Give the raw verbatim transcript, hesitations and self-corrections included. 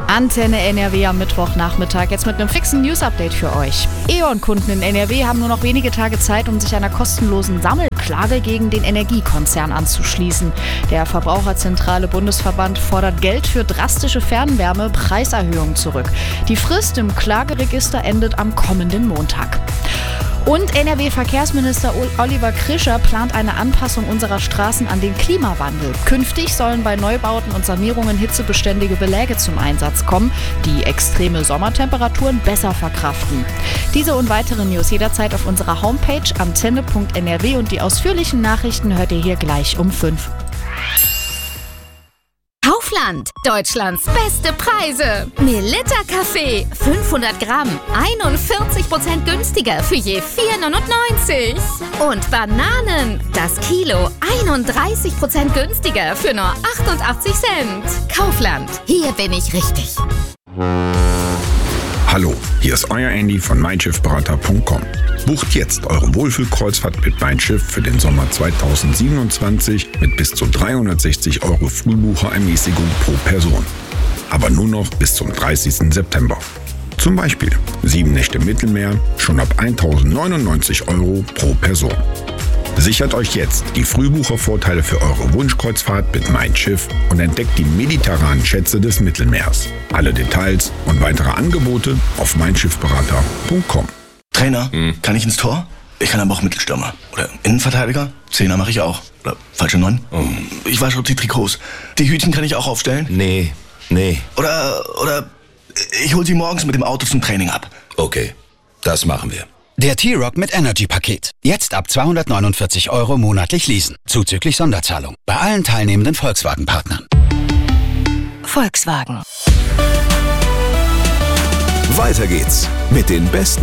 Antenne N R W am Mittwochnachmittag, jetzt mit einem fixen News-Update für euch. E.ON-Kunden in N R W haben nur noch wenige Tage Zeit, um sich einer kostenlosen Sammelklage gegen den Energiekonzern anzuschließen. Der Verbraucherzentrale Bundesverband fordert Geld für drastische Fernwärmepreiserhöhungen zurück. Die Frist im Klageregister endet am kommenden Montag. Und N R W-Verkehrsminister Oliver Krischer plant eine Anpassung unserer Straßen an den Klimawandel. Künftig sollen bei Neubauten und Sanierungen hitzebeständige Beläge zum Einsatz kommen, die extreme Sommertemperaturen besser verkraften. Diese und weitere News jederzeit auf unserer Homepage antenne punkt n r w und die ausführlichen Nachrichten hört ihr hier gleich um fünf. Kaufland, Deutschlands beste Preise. Melitta Kaffee, fünfhundert Gramm, einundvierzig Prozent günstiger für je vier neunundneunzig. Und Bananen, das Kilo, einunddreißig Prozent günstiger für nur achtundachtzig Cent. Kaufland, hier bin ich richtig. Hallo, hier ist euer Andy von mein schiff berater punkt com. Bucht jetzt eure Wohlfühlkreuzfahrt mit Mein Schiff für den Sommer zweitausendsiebenundzwanzig mit bis zu dreihundertsechzig Euro Frühbucherermäßigung pro Person. Aber nur noch bis zum dreißigsten September. Zum Beispiel sieben Nächte Mittelmeer schon ab eintausendneunundneunzig Euro pro Person. Sichert euch jetzt die Frühbuchervorteile für eure Wunschkreuzfahrt mit Mein Schiff und entdeckt die mediterranen Schätze des Mittelmeers. Alle Details und weitere Angebote auf mein schiff berater punkt com. Trainer, hm. kann ich ins Tor? Ich kann aber auch Mittelstürmer. Oder Innenverteidiger? Zehner mache ich auch. Oder falsche Neun? Oh. Ich wasche die Trikots. Die Hütchen kann ich auch aufstellen? Nee, nee. Oder, oder ich hol sie morgens mit dem Auto zum Training ab. Okay, das machen wir. Der T-Rock mit Energy-Paket. Jetzt ab zweihundertneunundvierzig Euro monatlich leasen. Zuzüglich Sonderzahlung. Bei allen teilnehmenden Volkswagen-Partnern. Volkswagen. Weiter geht's mit den besten